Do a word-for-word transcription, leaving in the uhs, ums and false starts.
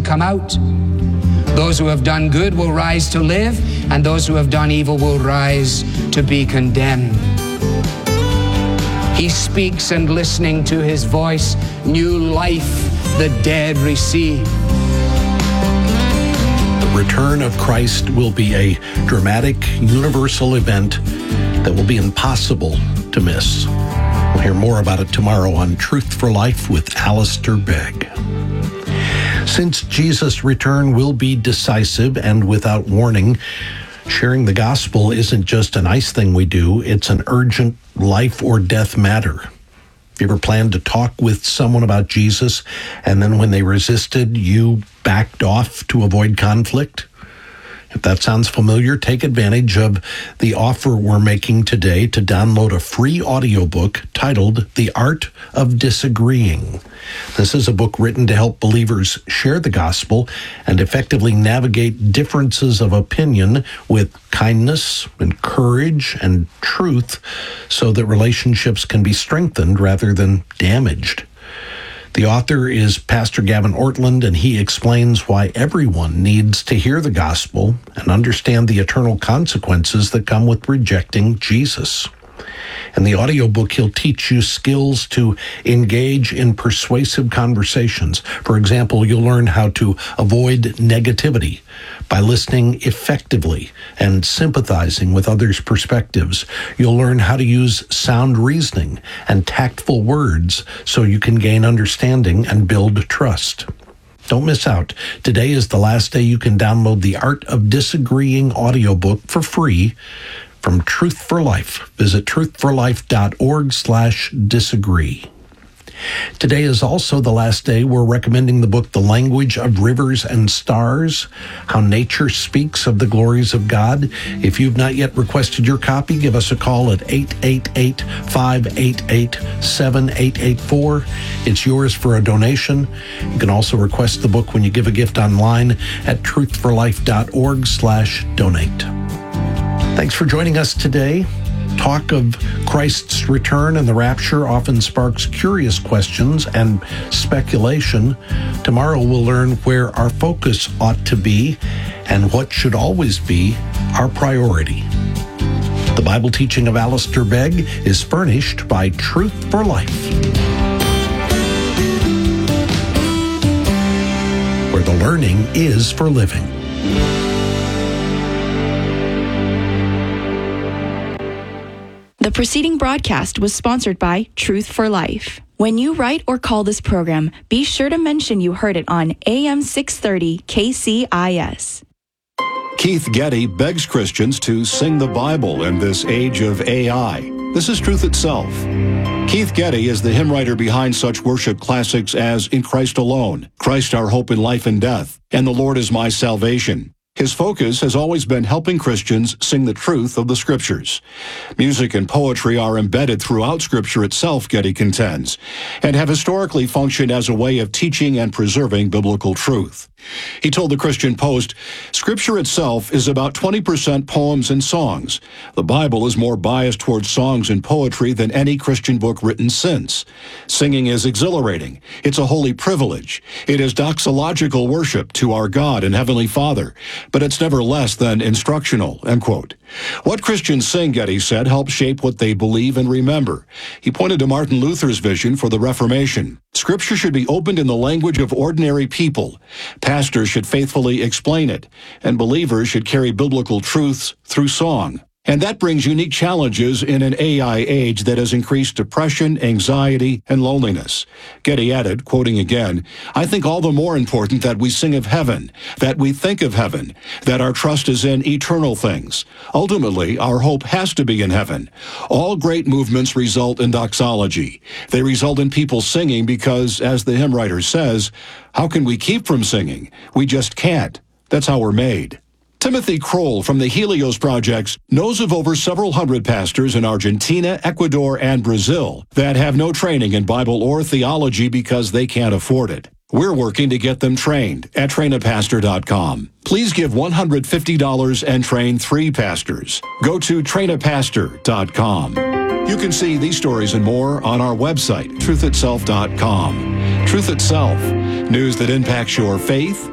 and come out. Those who have done good will rise to live, and those who have done evil will rise to be condemned. He speaks, and listening to his voice, new life the dead receive. The return of Christ will be a dramatic, universal event that will be impossible to miss. We'll hear more about it tomorrow on Truth for Life with Alistair Begg. Since Jesus' return will be decisive and without warning, sharing the gospel isn't just a nice thing we do, it's an urgent life or death matter. Have you ever planned to talk with someone about Jesus, and then when they resisted, you backed off to avoid conflict? If that sounds familiar, take advantage of the offer we're making today to download a free audiobook titled The Art of Disagreeing. This is a book written to help believers share the gospel and effectively navigate differences of opinion with kindness and courage and truth so that relationships can be strengthened rather than damaged. The author is Pastor Gavin Ortlund, and he explains why everyone needs to hear the gospel and understand the eternal consequences that come with rejecting Jesus. In the audiobook, he'll teach you skills to engage in persuasive conversations. For example, you'll learn how to avoid negativity by listening effectively and sympathizing with others' perspectives. You'll learn how to use sound reasoning and tactful words so you can gain understanding and build trust. Don't miss out. Today is the last day you can download the Art of Disagreeing audiobook for free from Truth for Life. Visit truthforlife.org slash disagree. Today is also the last day we're recommending the book The Language of Rivers and Stars, How Nature Speaks of the Glories of God. If you've not yet requested your copy, give us a call at eight eight eight, five eight eight, seven eight eight four. It's yours for a donation. You can also request the book when you give a gift online at truthforlife.org slash donate. Thanks for joining us today. Talk of Christ's return and the rapture often sparks curious questions and speculation. Tomorrow we'll learn where our focus ought to be and what should always be our priority. The Bible teaching of Alistair Begg is furnished by Truth for Life, where the learning is for living. The preceding broadcast was sponsored by Truth for Life. When you write or call this program, be sure to mention you heard it on A M six thirty K C I S. Keith Getty begs Christians to sing the Bible in this age of A I. This is truth itself. Keith Getty is the hymn writer behind such worship classics as In Christ Alone, Christ Our Hope in Life and Death, and The Lord Is My Salvation. His focus has always been helping Christians sing the truth of the Scriptures. Music and poetry are embedded throughout Scripture itself, Getty contends, and have historically functioned as a way of teaching and preserving biblical truth. He told the Christian Post, Scripture itself is about twenty percent poems and songs. The Bible is more biased towards songs and poetry than any Christian book written since. Singing is exhilarating. It's a holy privilege. It is doxological worship to our God and Heavenly Father, but it's never less than instructional, end quote. What Christians sing, Getty said, helps shape what they believe and remember. He pointed to Martin Luther's vision for the Reformation. Scripture should be opened in the language of ordinary people. Pastors should faithfully explain it, and believers should carry biblical truths through song. And that brings unique challenges in an A I age that has increased depression, anxiety, and loneliness. Getty added, quoting again, I think all the more important that we sing of heaven, that we think of heaven, that our trust is in eternal things. Ultimately, our hope has to be in heaven. All great movements result in doxology. They result in people singing because, as the hymn writer says, how can we keep from singing? We just can't. That's how we're made. Timothy Kroll from the Helios Projects knows of over several hundred pastors in Argentina, Ecuador, and Brazil that have no training in Bible or theology because they can't afford it. We're working to get them trained at train a pastor dot com. Please give one hundred fifty dollars and train three pastors. Go to train a pastor dot com. You can see these stories and more on our website, truth itself dot com. Truth Itself, news that impacts your faith,